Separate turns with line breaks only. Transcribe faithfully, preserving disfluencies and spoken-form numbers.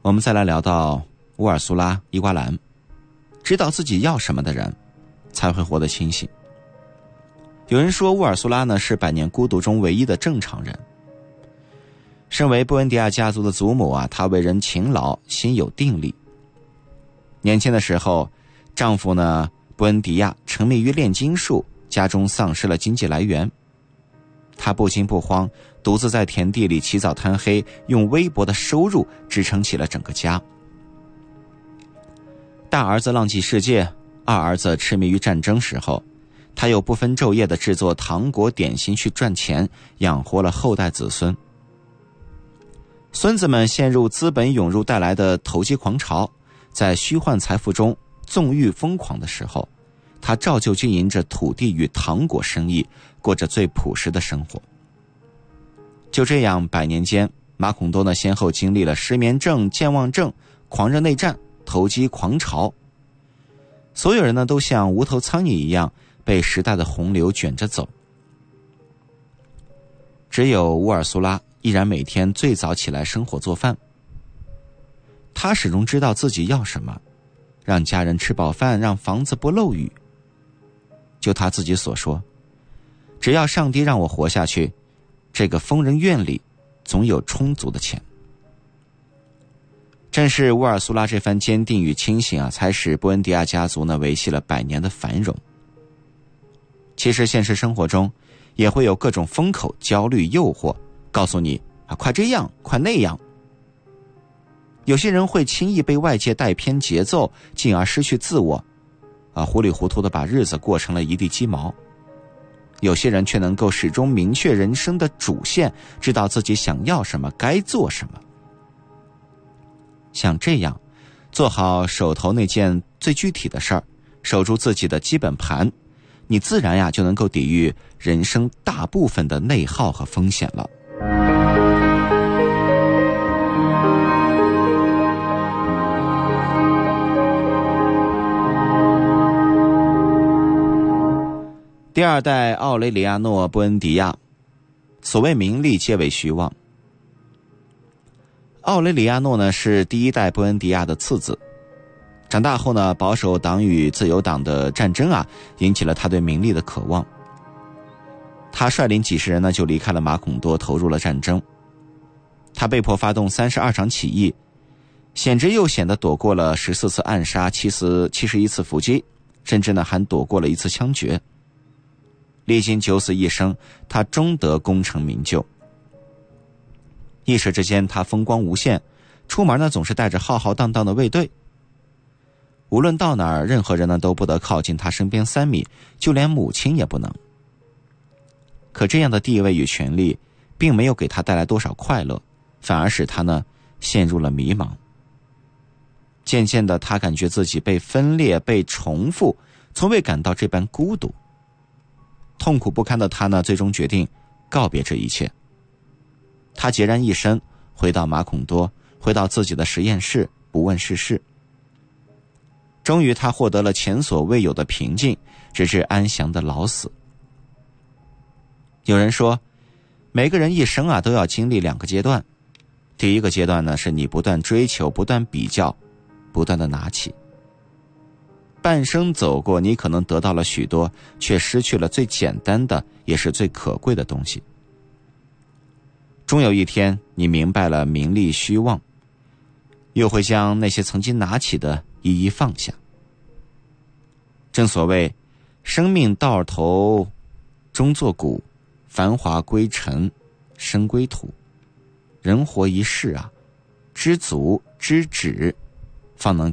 我们再来聊到乌尔苏拉·伊瓜兰，知道自己要什么的人才会活得清醒。有人说乌尔苏拉呢是百年孤独中唯一的正常人。身为布恩迪亚家族的祖母啊，她为人勤劳，心有定力。年轻的时候，丈夫呢布恩迪亚沉迷于炼金术，家中丧失了经济来源。她不惊不慌，独自在田地里起早贪黑，用微薄的收入支撑起了整个家。大儿子浪迹世界，二儿子痴迷于战争时候，他又不分昼夜地制作糖果点心去赚钱，养活了后代子孙。孙子们陷入资本涌入带来的投机狂潮，在虚幻财富中纵欲疯狂的时候，他照旧经营着土地与糖果生意，过着最朴实的生活。就这样，百年间，马孔多呢先后经历了失眠症、健忘症、狂热内战、投机狂潮。所有人呢都像无头苍蝇一样被时代的洪流卷着走。只有乌尔苏拉依然每天最早起来生火做饭。他始终知道自己要什么，让家人吃饱饭，让房子不漏雨。就他自己所说，只要上帝让我活下去，这个疯人院里总有充足的钱。正是乌尔苏拉这番坚定与清醒啊，才使布恩迪亚家族呢维系了百年的繁荣。其实现实生活中也会有各种风口、焦虑、诱惑，告诉你啊，快这样，快那样。有些人会轻易被外界带偏节奏，进而失去自我，啊，糊里糊涂的把日子过成了一地鸡毛。有些人却能够始终明确人生的主线，知道自己想要什么，该做什么。像这样，做好手头那件最具体的事儿，守住自己的基本盘，你自然呀就能够抵御人生大部分的内耗和风险了。第二代奥雷里亚诺·布恩迪亚，所谓名利皆为虚妄。奥雷里亚诺呢是第一代布恩迪亚的次子，长大后呢，保守党与自由党的战争啊，引起了他对名利的渴望。他率领几十人呢，就离开了马孔多，投入了战争。他被迫发动三十二场起义，险之又险地躲过了十四次暗杀、七十七十一次伏击，甚至呢还躲过了一次枪决。历经九死一生，他终得功成名就。一时之间，他风光无限，出门呢总是带着浩浩荡荡的卫队。无论到哪儿，任何人呢都不得靠近他身边三米，就连母亲也不能。可这样的地位与权力，并没有给他带来多少快乐，反而使他呢陷入了迷茫。渐渐的，他感觉自己被分裂、被重复，从未感到这般孤独。痛苦不堪的他呢，最终决定告别这一切。他孑然一身，回到马孔多，回到自己的实验室，不问世事。终于他获得了前所未有的平静，直至安详的老死。有人说，每个人一生啊都要经历两个阶段。第一个阶段呢，是你不断追求，不断比较，不断的拿起。半生走过，你可能得到了许多，却失去了最简单的，也是最可贵的东西。终有一天，你明白了名利虚妄，又会将那些曾经拿起的一一放下。正所谓，生命到头终作古，繁华归尘，身归土。人活一世啊，知足知止，方能